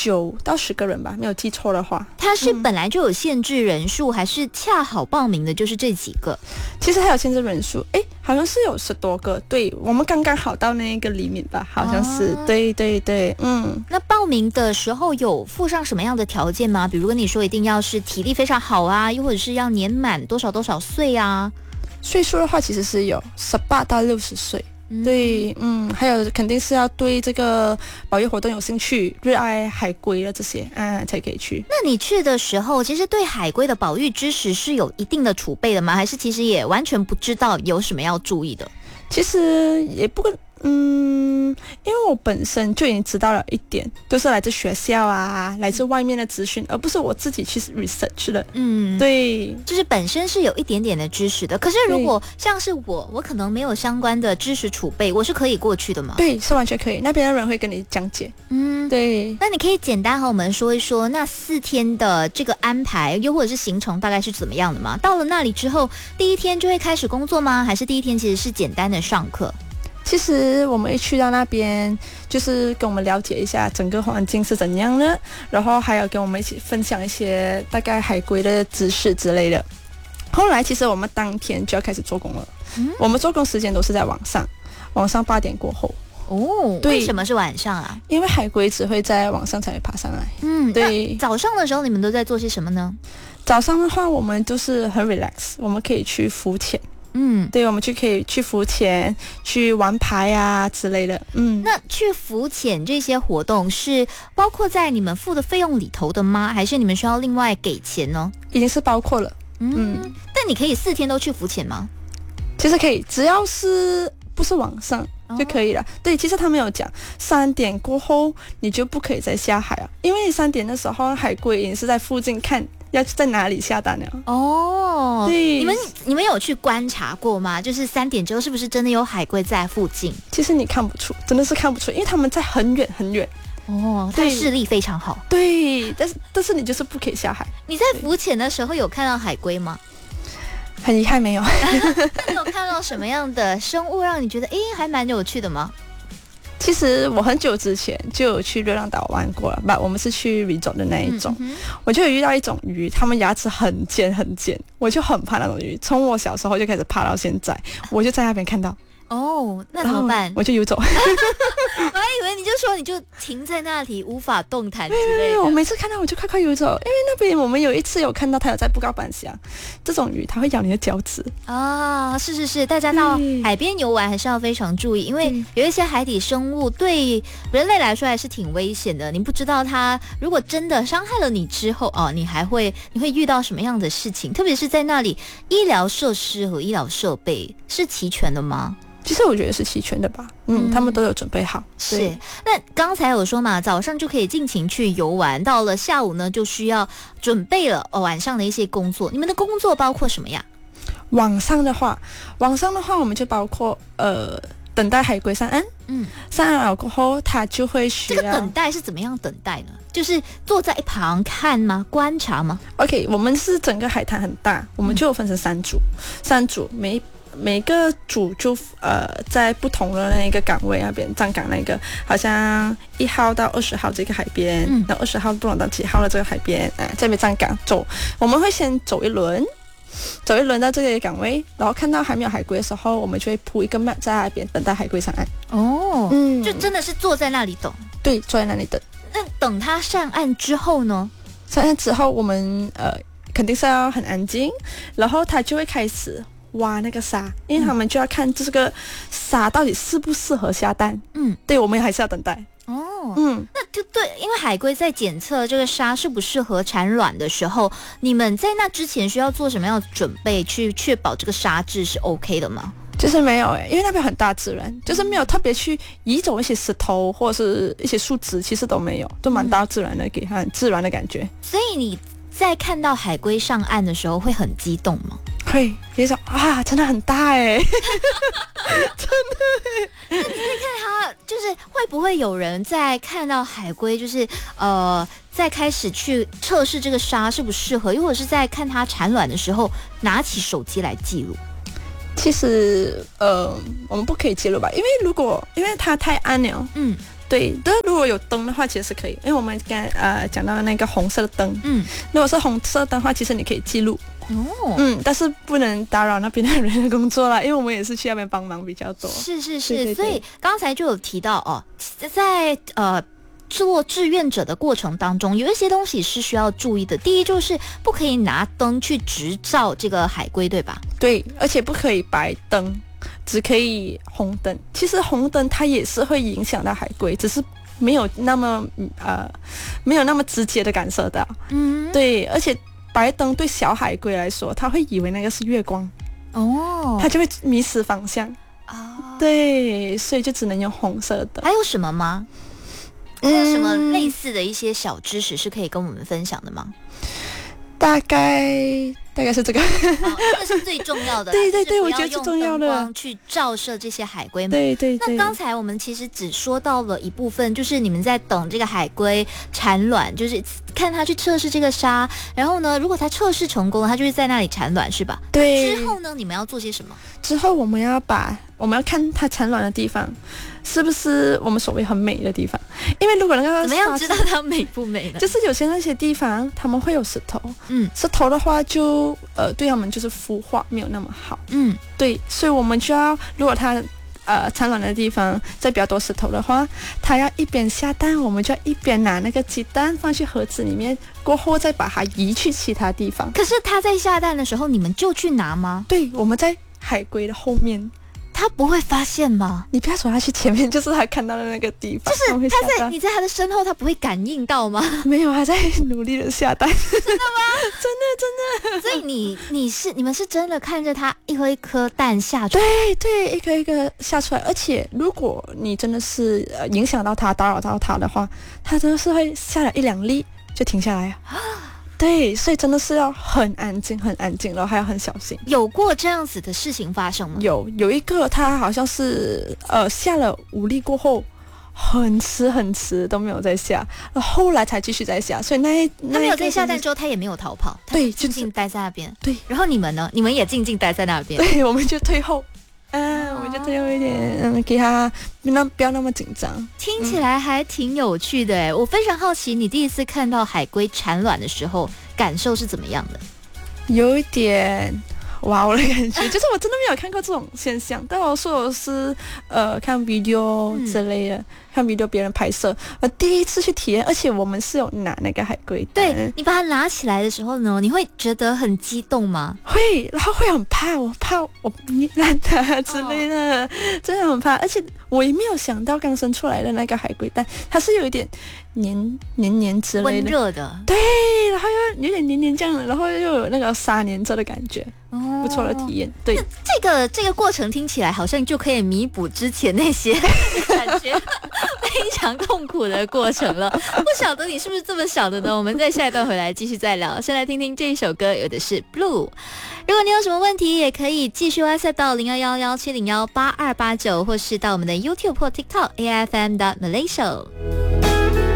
9到10个人吧，没有记错的话。 它是本来就有限制人数，还是恰好报名的就是这几个？ 其实还有限制人数，好像是有10多个，对，我们刚刚好到那个里面吧，好像是，对对对， 那报名的时候有附上什么样的条件吗？比如跟你说一定要是体力非常好啊，又或者是要年满多少多少岁啊？ 岁数的话其实是有18到60岁。对，还有肯定是要对这个保育活动有兴趣，热爱海龟的这些才可以去。 那你去的时候，其实对海龟的保育知识是有一定的储备的吗？还是其实也完全不知道有什么要注意的？ 其实也不因为我本身就已经知道了一点，都是来自学校啊，来自外面的资讯，而不是我自己去 research 的。对， 就是本身是有一点点的知识的。可是如果像是我可能没有相关的知识储备，我是可以过去的吗？ 对，是完全可以，那边的人会跟你讲解。对。 那你可以简单和我们说一说那4天的这个安排，又或者是行程大概是怎么样的吗？到了那里之后，第一天就会开始工作吗？还是第一天其实是简单的上课？ 其实我们一去到那边，就是跟我们了解一下整个环境是怎样的，然后还有跟我们一起分享一些大概海龟的知识之类的。后来其实我们当天就要开始做工了，我们做工时间都是在晚上8点过后。 为什么是晚上啊？ 因为海龟只会在晚上才会爬上来。对。 早上的时候你们都在做些什么呢？ 早上的话，我们就是很 relax， 我们可以去浮潜。对，我们就可以去浮潜，去玩牌啊之类的。 那去浮潜这些活动是包括在你们付的费用里头的吗？还是你们需要另外给钱呢？ 已经是包括了。 但你可以4天都去浮潜吗？ 其实可以，只要是不是晚上就可以了。对，其实他们有讲3点过后你就不可以再下海了，因为3点的时候海龟已经是在附近看要在哪里下蛋了。对， 你们有去观察过吗？就是3点之后是不是真的有海龟在附近？ 其实你看不出，真的是看不出，因为他们在很远很远。 它视力非常好。 对，但是你就是不可以下海。 你在浮潜的时候有看到海龟吗？ 很遗憾没有。 你有看到什么样的生物让你觉得还蛮有趣的吗？ 其实我很久之前就有去热浪岛玩过了，我们是去 resort 的那一种。我就有遇到一种鱼，它们牙齿很尖很尖，我就很怕那种鱼，从我小时候就开始怕到现在，我就在那边看到。 那怎么办？ 我就游走。我还以为你就停在那里无法动弹之类的。 我每次看到我就快游走，因为那边我们有一次有看到它有在布告板下，这种鱼它会咬你的脚趾是，大家到海边游玩还是要非常注意，因为有一些海底生物对人类来说还是挺危险的，你不知道它如果真的伤害了你之后你会遇到什么样的事情，特别是在那里医疗设施和医疗设备是齐全的吗？ 其实我觉得是齐全的吧。他们都有准备好。 是。那刚才有说嘛，早上就可以尽情去游玩，到了下午呢就需要准备了晚上的一些工作。你们的工作包括什么呀？ 晚上的话我们就包括等待海龟上岸。上岸了过后他就会需要。 这个等待是怎么样等待呢？就是坐在一旁看吗？观察吗？ OK， 我们是整个海滩很大，我们就有分成3组，每个组就在不同的那个岗位那边站岗，那个好像1号到20号这个海边，然后20号不懂到几号的这个海边在那边站岗走。我们会先走一轮到这个岗位，然后看到还没有海龟的时候，我们就会铺一个 map 在那边等待海龟上岸。 就真的是坐在那里等。对， 坐在那里等。 那等它上岸之后呢？ 上岸之后我们肯定是要很安静，然后他就会开始挖那个沙，因为他们就要看这个沙到底适不适合下蛋。对，我们还是要等待。 那就对，因为海龟在检测这个沙适不适合产卵的时候，你们在那之前需要做什么样的准备，去确保这个沙质是 OK 的吗？ 就是没有因为那边很大自然，就是没有特别去移走一些石头或者是一些树枝，其实都没有，都蛮大自然的，给它很自然的感觉。 所以你在看到海龟上岸的时候会很激动吗？ 会，有一种真的很大真的那你会看它，就是会不会有人在看到海龟，就是在开始去测试这个沙适不适合，又或者是在看它产卵的时候拿起手机来记录？ 其实我们不可以记录吧，因为它太暗了。对，但如如果有灯的话，其实是可以，因为我们刚才讲到的那个红色的灯，如果是红色灯的话，其实你可以记录。但是不能打扰那边的人的工作啦，因为我们也是去那边帮忙比较多。 是， 对对对， 所以刚才就有提到哦，在做志愿者的过程当中，有一些东西是需要注意的。第一就是不可以拿灯去直照这个海龟，对吧？ 对，而且不可以白灯，只可以红灯。其实红灯它也是会影响到海龟，只是没有那么直接的感受到。对，而且白灯对小海龟来说，它会以为那个是月光，它就会迷失方向。对，所以就只能用红色的。 还有什么吗？还有什么类似的一些小知识是可以跟我们分享的吗？ 大概是这个， 这个是最重要的。 对，我觉得最重要的， 不要用灯光去照射这些海龟们。 对。 那刚才我们其实只说到了一部分，就是你们在等这个海龟产卵，就是看它去测试这个沙，然后呢，如果它测试成功了，它就会在那里产卵，是吧？ 对。 之后呢，你们要做些什么？ 之后我们要看它产卵的地方是不是我们所谓很美的地方，因为如果那个怎么样知道它美不美呢？ 就是有些那些地方他们会有石头，石头的话就对他们就是孵化没有那么好，对，所以我们就要如果它产卵的地方在比较多石头的话，它要一边下蛋，我们就要一边拿那个鸡蛋放去盒子里面，过后再把它移去其他地方。 可是它在下蛋的时候，你们就去拿吗？ 对，我们在海龟的后面。 他不会发现吗？ 你不要说他去前面，就是他看到的那个地方， 就是你在他的身后，他不会感应到吗？ 没有，他在努力的下蛋。真的吗？真的。 所以你们是真的看着他一颗一颗蛋下出来？ 对，一颗一颗下出来。而且如果你真的是影响到他、打扰到他的话，他真的是会下了一两粒就停下来啊。对，所以真的是要很安静，然后还要很小心。 有过这样子的事情发生吗？ 有一个，他好像是下了5粒过后，很迟都没有再下，后来才继续再下。所以他没有再下蛋之后，他也没有逃跑， 对， 静静待在那边。 对， 然后你们呢？你们也静静待在那边。 对，我们就退后。我们就退后一点，给他不要那么紧张。 听起来还挺有趣的哎，我非常好奇，你第一次看到海龟产卵的时候，感受是怎么样的？ 有一点哇我的感觉，就是我真的没有看过这种现象，但我说我是看 video 之类的，看 video 别人拍摄，第一次去体验，而且我们是有拿那个海龟蛋。 对，你把它拿起来的时候呢，你会觉得很激动吗？ 会，然后会很怕，我怕我捏烂它之类的，真的很怕。而且我也没有想到刚生出来的那个海龟蛋，它是有一点黏之类的， 温热的， 对，然后又有点黏这样，然后又有那个沙黏着的感觉。不错的体验。对， 这个过程听起来好像就可以弥补之前那些感觉非常痛苦的过程了。不晓得你是不是这么想的呢？我们在下一段回来继续再聊。先来听听这一首歌，有的是 Blue。如果你有什么问题，也可以继续 WhatsApp 到0111701829，或是到我们的 YouTube 或 TikTok AFM.Malaysia。